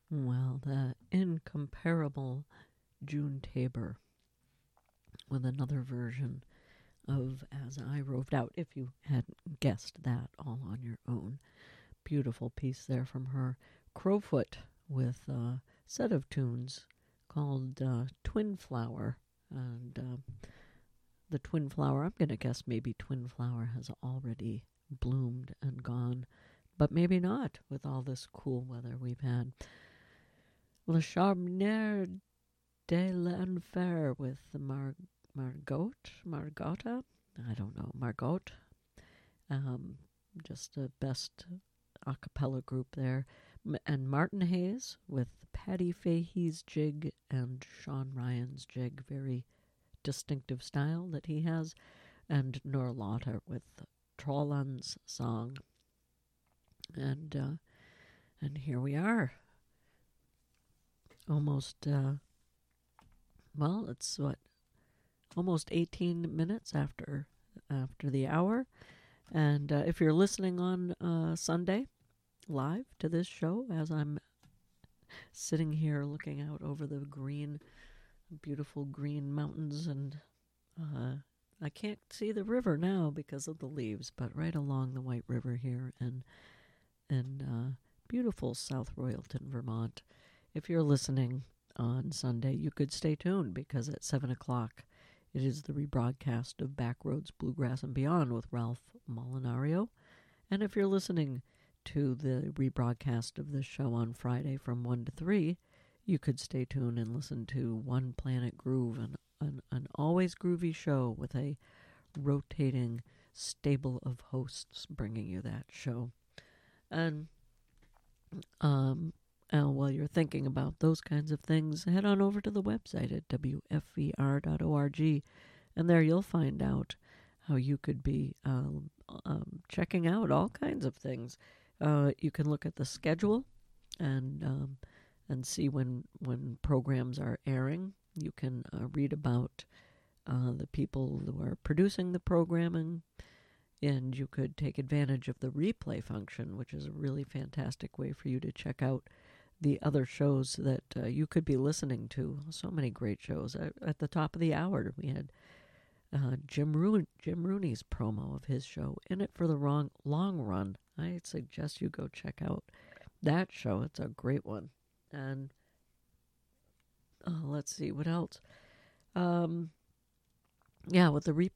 Well, the incomparable June Tabor with another version of As I Roved Out, if you hadn't guessed that all on your own. Beautiful piece there from her. Crowfoot with a set of tunes called Twin Flower. And the Twin Flower, I'm going to guess maybe Twin Flower has already bloomed and gone, but maybe not with all this cool weather we've had. Le Charbonnier de l'Enfer with the Margota? I don't know, Margot. Um, just the best a cappella group there. And Martin Hayes with Paddy Fahey's jig and Sean Ryan's jig. Very distinctive style that he has. And Nora Lauter with Trolland's song. And here we are. Almost, it's what? Almost 18 minutes after the hour. And if you're listening on Sunday live to this show, as I'm sitting here looking out over the beautiful green mountains, and I can't see the river now because of the leaves, but right along the White River here in beautiful South Royalton, Vermont. If you're listening on Sunday, you could stay tuned because at 7 o'clock it is the rebroadcast of Backroads, Bluegrass, and Beyond with Ralph Molinario. And if you're listening to the rebroadcast of this show on Friday from 1 to 3, you could stay tuned and listen to One Planet Groove, an always groovy show with a rotating stable of hosts bringing you that show. And while you're thinking about those kinds of things, head on over to the website at wfvr.org, and there you'll find out how you could be checking out all kinds of things. You can look at the schedule and see when programs are airing. You can read about the people who are producing the programming, and you could take advantage of the replay function, which is a really fantastic way for you to check out the other shows that you could be listening to. So many great shows. At the top of the hour, we had Jim Rooney's promo of his show, In It for the Long Run. I suggest you go check out that show. It's a great one. And let's see, what else? With the replay